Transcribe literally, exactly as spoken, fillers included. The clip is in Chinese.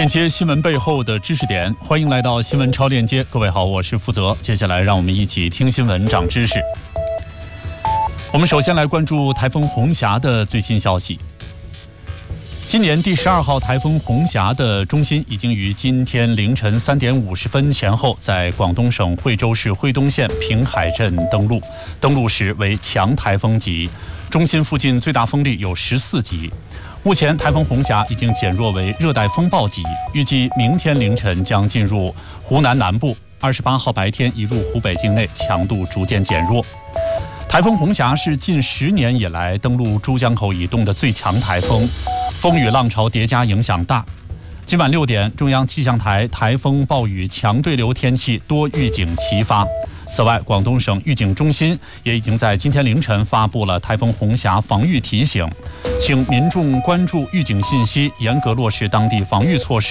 链接新闻背后的知识点，欢迎来到新闻超链接。各位好，我是负责。接下来让我们一起听新闻长知识。我们首先来关注台风红霞的最新消息。今年第十二号台风红霞的中心已经于今天凌晨三点五十分前后在广东省惠州市惠东县平海镇登陆，登陆时为强台风级，中心附近最大风力有十四级。目前台风红霞已经减弱为热带风暴级，预计明天凌晨将进入湖南南部，二十八号白天移入湖北境内，强度逐渐减弱。台风红霞是近十年以来登陆珠江口以东的最强台风，风雨浪潮叠加，影响大。今晚六点，中央气象台台风暴雨强对流天气多预警齐发。此外，广东省预警中心也已经在今天凌晨发布了台风红霞防御提醒，请民众关注预警信息，严格落实当地防御措施。